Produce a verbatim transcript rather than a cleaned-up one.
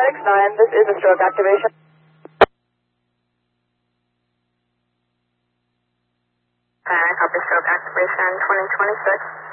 paramedics nine, this is a stroke activation. Uh, copy stroke activation twenty twenty-six.